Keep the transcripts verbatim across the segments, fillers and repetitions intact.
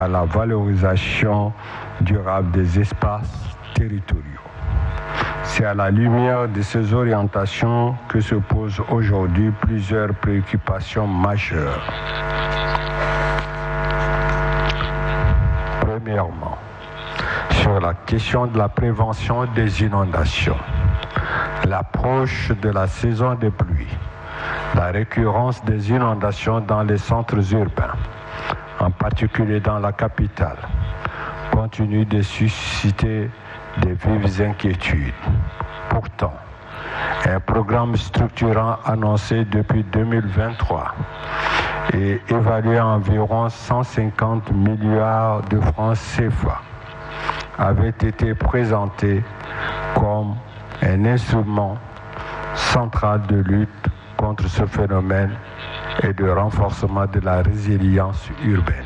à la valorisation durable des espaces territoriaux. C'est à la lumière de ces orientations que se posent aujourd'hui plusieurs préoccupations majeures. Premièrement, sur la question de la prévention des inondations, l'approche de la saison des pluies, la récurrence des inondations dans les centres urbains, en particulier dans la capitale, continue de susciter de vives inquiétudes. Pourtant, un programme structurant annoncé depuis deux mille vingt-trois et évalué à environ cent cinquante milliards de francs C F A avait été présenté comme un instrument central de lutte contre ce phénomène et de renforcement de la résilience urbaine.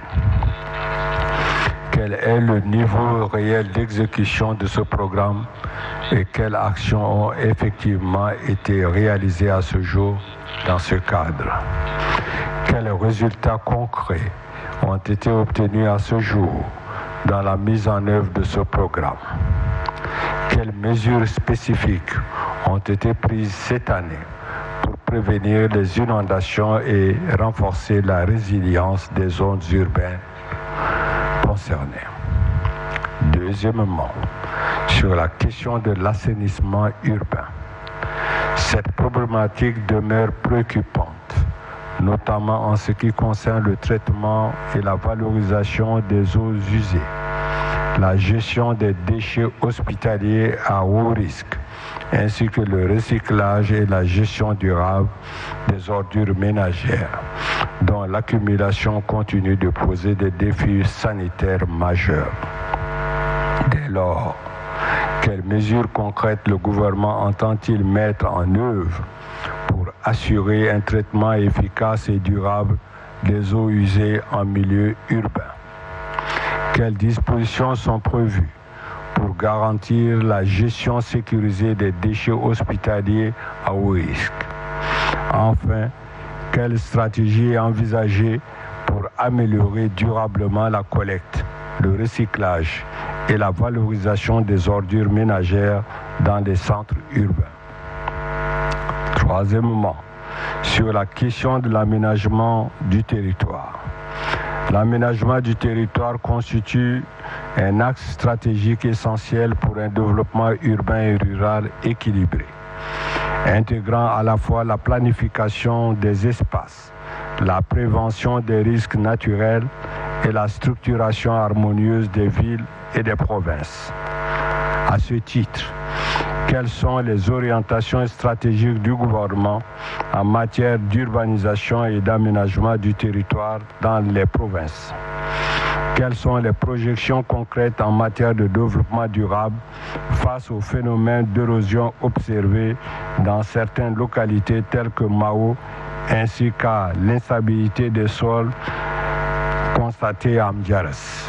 Quel est le niveau réel d'exécution de ce programme et quelles actions ont effectivement été réalisées à ce jour dans ce cadre? Quels résultats concrets ont été obtenus à ce jour dans la mise en œuvre de ce programme? Quelles mesures spécifiques ont été prises cette année pour prévenir les inondations et renforcer la résilience des zones urbaines concernées? Deuxièmement, sur la question de l'assainissement urbain, cette problématique demeure préoccupante, notamment en ce qui concerne le traitement et la valorisation des eaux usées, la gestion des déchets hospitaliers à haut risque, ainsi que le recyclage et la gestion durable des ordures ménagères, dont l'accumulation continue de poser des défis sanitaires majeurs. Dès lors, quelles mesures concrètes le gouvernement entend-il mettre en œuvre pour assurer un traitement efficace et durable des eaux usées en milieu urbain? Quelles dispositions sont prévues pour garantir la gestion sécurisée des déchets hospitaliers à haut risque? Enfin, quelle stratégie est envisagée pour améliorer durablement la collecte, le recyclage et la valorisation des ordures ménagères dans les centres urbains? Troisièmement, sur la question de l'aménagement du territoire. L'aménagement du territoire constitue un axe stratégique essentiel pour un développement urbain et rural équilibré, intégrant à la fois la planification des espaces, la prévention des risques naturels et la structuration harmonieuse des villes et des provinces. À ce titre, quelles sont les orientations stratégiques du gouvernement en matière d'urbanisation et d'aménagement du territoire dans les provinces? Quelles sont les projections concrètes en matière de développement durable face au phénomène d'érosion observé dans certaines localités telles que Mao, ainsi qu'à l'instabilité des sols constatée à Mdiaras?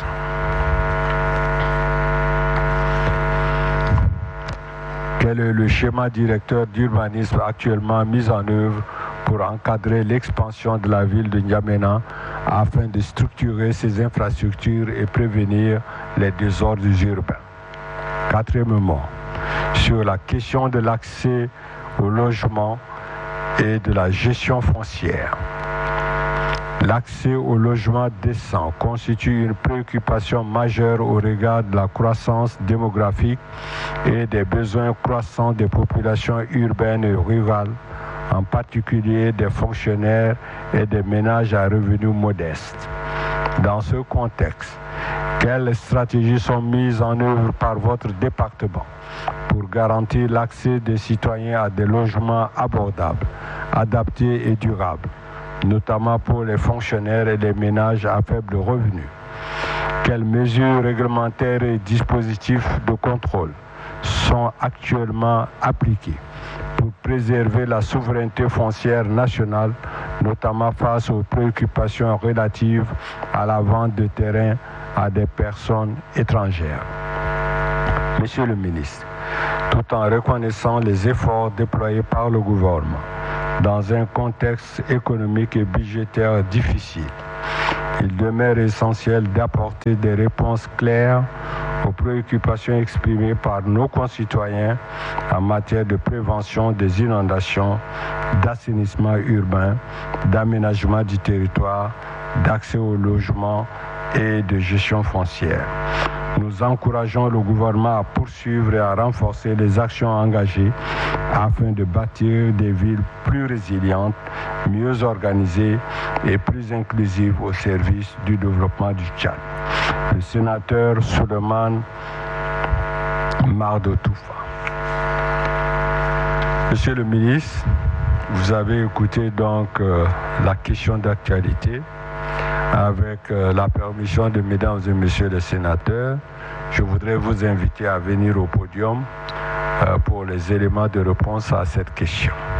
Quel est le schéma directeur d'urbanisme actuellement mis en œuvre pour encadrer l'expansion de la ville de N'Djamena afin de structurer ses infrastructures et prévenir les désordres urbains? Quatrièmement, sur la question de l'accès au logement et de la gestion foncière. L'accès au logement décent constitue une préoccupation majeure au regard de la croissance démographique et des besoins croissants des populations urbaines et rurales, en particulier des fonctionnaires et des ménages à revenus modestes. Dans ce contexte, quelles stratégies sont mises en œuvre par votre département pour garantir l'accès des citoyens à des logements abordables, adaptés et durables, notamment pour les fonctionnaires et les ménages à faible revenu? Quelles mesures réglementaires et dispositifs de contrôle sont actuellement appliqués pour préserver la souveraineté foncière nationale, notamment face aux préoccupations relatives à la vente de terrain à des personnes étrangères? Monsieur le ministre, tout en reconnaissant les efforts déployés par le gouvernement dans un contexte économique et budgétaire difficile, Il demeure essentiel d'apporter des réponses claires aux préoccupations exprimées par nos concitoyens en matière de prévention des inondations, d'assainissement urbain, d'aménagement du territoire, d'accès au logement et de gestion foncière. Nous encourageons le gouvernement à poursuivre et à renforcer les actions engagées afin de bâtir des villes plus résilientes, mieux organisées et plus inclusives au service du développement du Tchad. Le sénateur Souleymane Mardo Toufa. Monsieur le ministre, vous avez écouté donc euh, la question d'actualité. Avec euh, la permission de mesdames et messieurs les sénateurs, je voudrais vous inviter à venir au podium euh, pour les éléments de réponse à cette question.